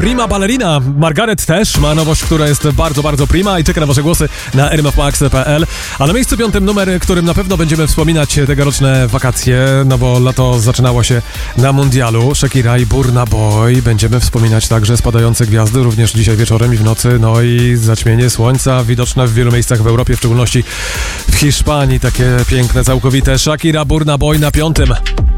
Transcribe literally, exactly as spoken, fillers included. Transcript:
Prima Ballerina. Margaret też ma nowość, która jest bardzo, bardzo prima i czeka na wasze głosy na r m f max kropka p l. A na miejscu piątym numer, którym na pewno będziemy wspominać tegoroczne wakacje, no bo lato zaczynało się na mundialu. Shakira i Burna Boy. Będziemy wspominać także spadające gwiazdy, również dzisiaj wieczorem i w nocy, no i zaćmienie słońca widoczne w wielu miejscach w Europie, w szczególności w Hiszpanii. Takie piękne, całkowite. Shakira, Burna Boy na piątym.